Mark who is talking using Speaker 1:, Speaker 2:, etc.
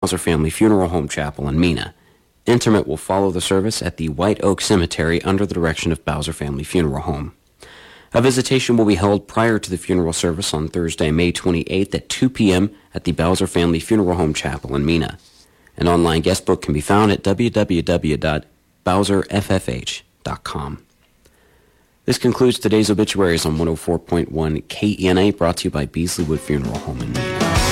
Speaker 1: Bowser Family Funeral Home Chapel in Mena. Interment will follow the service at the White Oak Cemetery under the direction of Bowser Family Funeral Home. A visitation will be held prior to the funeral service on Thursday, May 28th at 2 p.m. at the Bowser Family Funeral Home Chapel in Mena. An online guest book can be found at www.bowserffh.com. This concludes today's obituaries on 104.1 KENA, brought to you by Beasleywood Funeral Home in Mena.